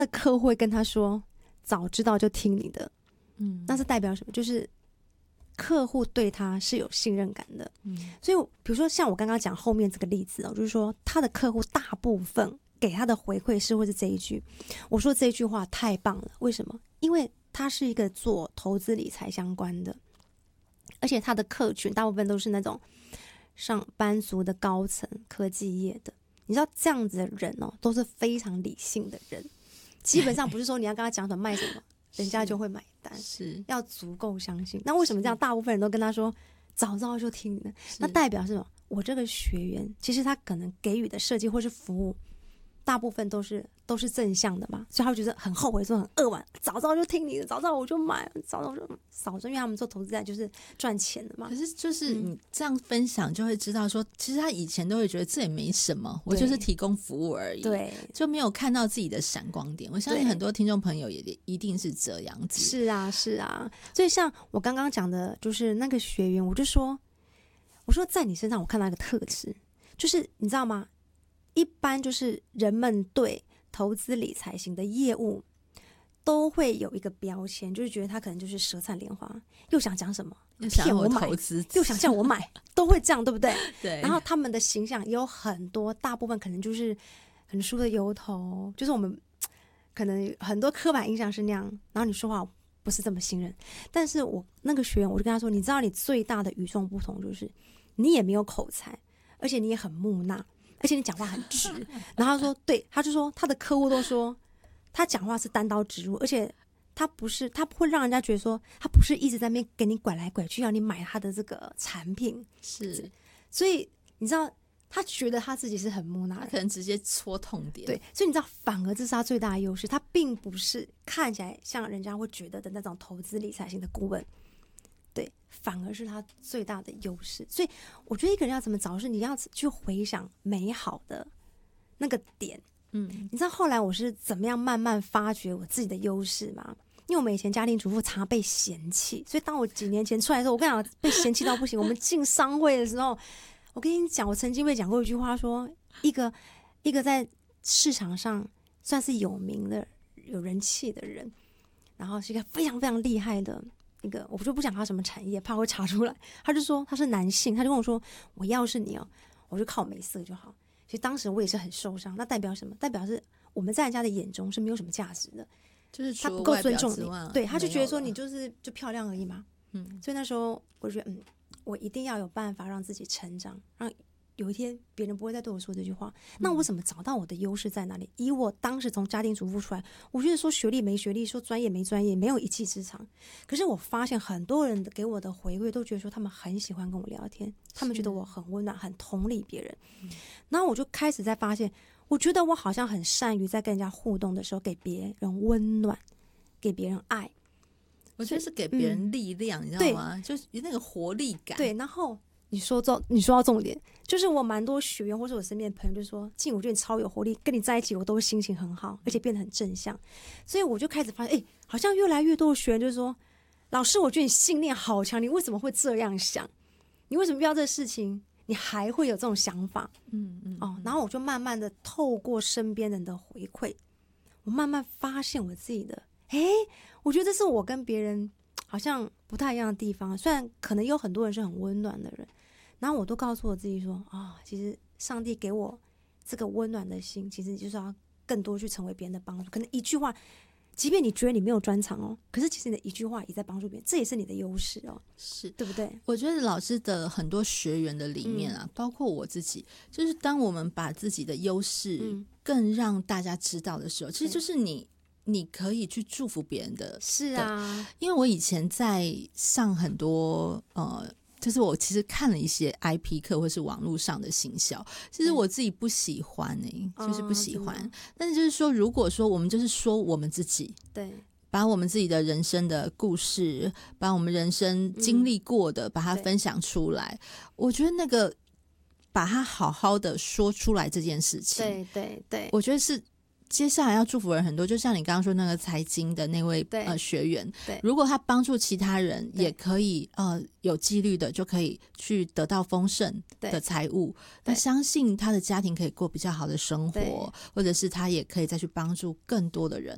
客户会跟他说早知道就听你的，那是代表什么？就是客户对他是有信任感的。所以比如说像我刚刚讲后面这个例子就是说他的客户大部分给他的回馈是会是这一句，我说这一句话太棒了，为什么？因为他是一个做投资理财相关的，而且他的客群大部分都是那种上班族的高层科技业的，你知道这样子的人都是非常理性的人，基本上不是说你要跟他讲什么卖什么人家就会买单， 是要足够相信。那为什么这样大部分人都跟他说早知道就听你的？那代表是什么？我这个学员其实他可能给予的设计或是服务大部分都是正向的嘛，所以他会觉得很后悔，说很扼腕，早知道就听你的，早知道我就买，早知道就少说，因为他们做投资债就是赚钱的嘛。 可是就是你这样分享就会知道说，其实他以前都会觉得这也没什么，我就是提供服务而已， 对， 就没有看到自己的闪光点。我相信很多听众朋友也一定是这样子。 是啊，是啊。所以像我刚刚讲的，就是那个学员，我说在你身上我看到一个特质，就是你知道吗？一般就是人们对投资理财型的业务都会有一个标签，就是觉得他可能就是舌灿莲花，又想讲什么， 又想骗我买， 投资， 又想叫我买，都会这样，对不对？ 对。 然后他们的形象也有很多，大部分可能就是很梳的油头，就是我们可能很多刻板印象是那样。然后你说话不是这么信任，但是我那个学员，我就跟他说，你知道你最大的与众不同就是你也没有口才，而且你也很木讷。而且你讲话很直，然后他说对，他就说他的客户都说他讲话是单刀直入，而且他会让人家觉得说他不是一直在那边给你拐来拐去要你买他的这个产品， 是， 所以你知道他觉得他自己是很木讷的， 他可能直接戳痛点， 对，所以你知道反而这是他最大的优势，他并不是看起来像人家会觉得的那种投资理财型的顾问，对，反而是他最大的优势。所以我觉得一个人要怎么找，是你要去回想美好的那个点。你知道后来我是怎么样慢慢发掘我自己的优势吗？因为我们以前家庭主妇常被嫌弃，所以当我几年前出来的时候，我跟你讲被嫌弃到不行。我们进商会的时候，我跟你讲，我曾经被讲过一句话说，一个在市场上算是有名的、有人气的人，然后是一个非常非常厉害的一个，我就不讲他什么产业，怕会查出来。他就说他是男性，他就跟我说，我要是你我就靠美色就好。其实当时我也是很受伤，那代表什么？代表是我们在人家的眼中是没有什么价值的， 就是他不够尊重你，对，他就觉得说你就漂亮而已嘛。所以那时候我就觉得，我一定要有办法让自己成长，让有一天别人不会再对我说这句话。那我怎么找到我的优势在哪里？以我当时从家庭主妇出来，我觉得说学历没学历，说专业没专业，没有一技之长。可是我发现很多人给我的回馈都觉得说他们很喜欢跟我聊天，他们觉得我很温暖，很同理别人。然后我就开始在发现，我觉得我好像很善于在跟人家互动的时候给别人温暖，给别人爱。 我觉得是给别人力量，你知道吗？就是那个活力感。 对，然后你说到重点，就是我蛮多学员或者我身边的朋友就说，静，我觉得你超有活力，跟你在一起我都会心情很好，而且变得很正向。所以我就开始发现，好像越来越多的学员就是说，老师，我觉得你信念好强，你为什么会这样想？你为什么遇到这个事情你还会有这种想法？然后我就慢慢的透过身边人的回馈，我慢慢发现我自己的，我觉得这是我跟别人好像不太一样的地方。虽然可能有很多人是很温暖的人，然后我都告诉我自己说，其实上帝给我这个温暖的心，其实就是要更多去成为别人的帮助。可能一句话，即便你觉得你没有专长可是其实你的一句话也在帮助别人，这也是你的优势是对不对？ 我觉得老师的很多学员的里面包括我自己，就是当我们把自己的优势更让大家知道的时候，其实就是你可以去祝福别人的。 是啊， 因为我以前在上很多就是我其实看了一些 IP 课或是网络上的行销，其实我自己不喜欢就是不喜欢。但是就是说，如果说我们就是说我们自己， 对， 把我们自己的人生的故事，把我们人生经历过的，把它分享出来，我觉得那个把它好好的说出来这件事情， 对对对， 我觉得是接下来要祝福人很多。就像你刚刚说那个财经的那位学员，如果他帮助其他人也可以有纪律的就可以去得到丰盛的财物，那相信他的家庭可以过比较好的生活，或者是他也可以再去帮助更多的人。